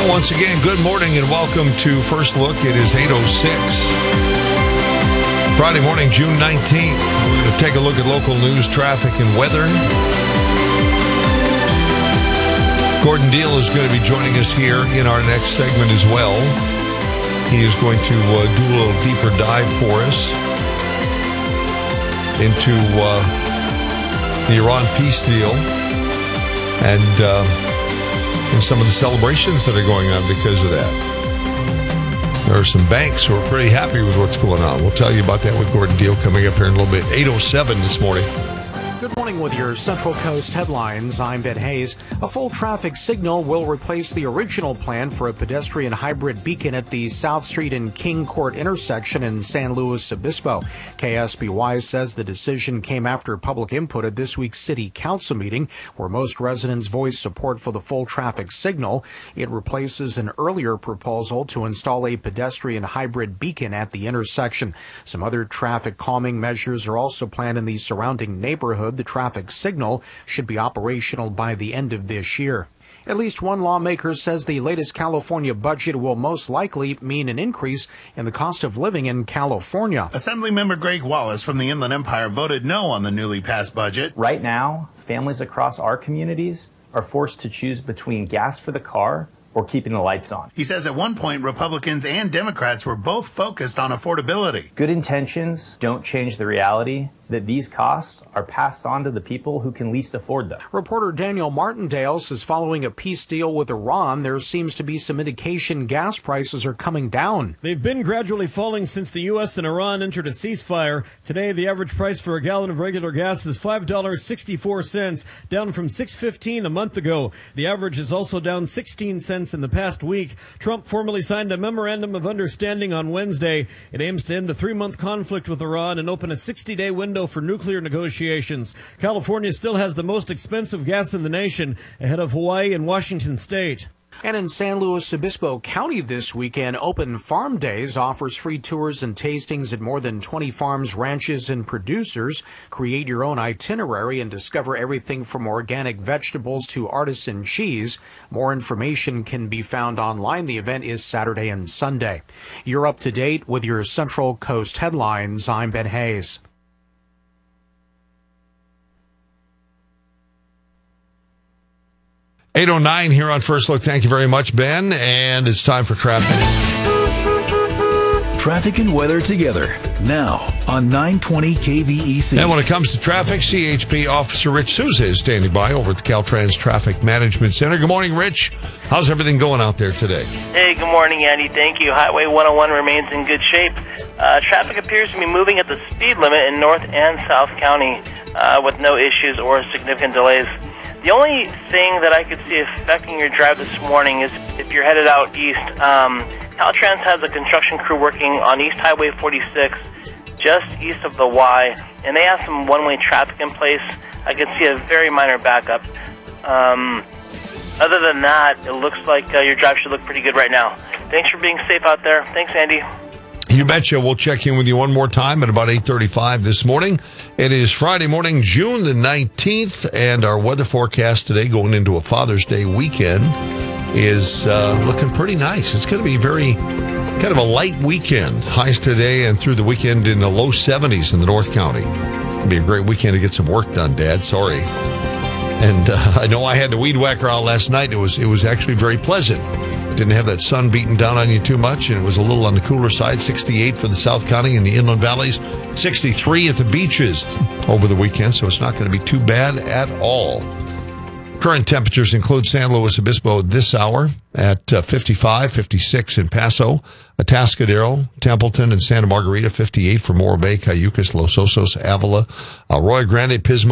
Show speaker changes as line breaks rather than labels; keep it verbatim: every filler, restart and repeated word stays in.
Well, once again, good morning and welcome to First Look. It is eight oh six. Friday morning, June nineteenth. We're going to take a look at local news, traffic, and weather. Gordon Deal is going to be joining us here in our next segment as well. He is going to uh, do a little deeper dive for us into uh, the Iran peace deal and, uh, and some of the celebrations that are going on because of that. There are some banks who are pretty happy with what's going on. We'll tell you about that with Gordon Deal coming up here in a little bit. eight oh seven this morning.
Good morning with your Central Coast headlines. I'm Ben Hayes. A full traffic signal will replace the original plan for a pedestrian hybrid beacon at the South Street and King Court intersection in San Luis Obispo. K S B Y says the decision came after public input at this week's City Council meeting, where most residents voiced support for the full traffic signal. It replaces an earlier proposal to install a pedestrian hybrid beacon at the intersection. Some other traffic calming measures are also planned in the surrounding neighborhood. The traffic signal should be operational by the end of this year. At least one lawmaker says the latest California budget will most likely mean an increase in the cost of living in California.
Assemblymember Greg Wallace from the Inland Empire voted no on the newly passed budget.
Right now, families across our communities are forced to choose between gas for the car or keeping the lights on.
He says at one point, Republicans and Democrats were both focused on affordability.
Good intentions don't change the reality that these costs are passed on to the people who can least afford them.
Reporter Daniel Martindale says following a peace deal with Iran, there seems to be some indication gas prices are coming down.
They've been gradually falling since the U S and Iran entered a ceasefire. Today, the average price for a gallon of regular gas is five dollars and sixty-four cents, down from six dollars and fifteen cents a month ago. The average is also down sixteen cents in the past week. Trump formally signed a memorandum of understanding on Wednesday. It aims to end the three-month conflict with Iran and open a sixty-day window for nuclear negotiations. California still has the most expensive gas in the nation, ahead of Hawaii and Washington State.
And in San Luis Obispo County this weekend, Open Farm Days offers free tours and tastings at more than twenty farms, ranches, and producers. Create your own itinerary and discover everything from organic vegetables to artisan cheese. More information can be found online. The event is Saturday and Sunday. You're up to date with your Central Coast headlines. I'm Ben Hayes.
eight oh nine here on First Look. Thank you very much, Ben. And it's time for traffic.
Traffic and weather together now on nine twenty K V E C.
And when it comes to traffic, C H P Officer Rich Souza is standing by over at the Caltrans Traffic Management Center. Good morning, Rich. How's everything going out there today?
Hey, good morning, Andy. Thank you. Highway one oh one remains in good shape. Uh, traffic appears to be moving at the speed limit in North and South County uh, with no issues or significant delays. The only thing that I could see affecting your drive this morning is if you're headed out east. Um, Caltrans has a construction crew working on East Highway forty-six, just east of the Y, and they have some one-way traffic in place. I could see a very minor backup. Um, other than that, it looks like uh, your drive should look pretty good right now. Thanks for being safe out there. Thanks, Andy.
You betcha. We'll check in with you one more time at about eight thirty-five this morning. It is Friday morning, June the nineteenth, and our weather forecast today going into a Father's Day weekend is uh, looking pretty nice. It's going to be very kind of a light weekend. Highs today and through the weekend in the low seventies in the North County. It'll be a great weekend to get some work done, Dad. Sorry. And uh, I know I had the weed whacker out last night. It was it was actually very pleasant. Didn't have that sun beating down on you too much, and it was a little on the cooler side. sixty-eight for the South County and the inland valleys, sixty-three at the beaches over the weekend, so it's not going to be too bad at all. Current temperatures include San Luis Obispo this hour at uh, fifty-five, fifty-six in Paso, Atascadero, Templeton, and Santa Margarita, fifty-eight for Morro Bay, Cayucas, Los Osos, Avila, Arroyo Grande, Pismo,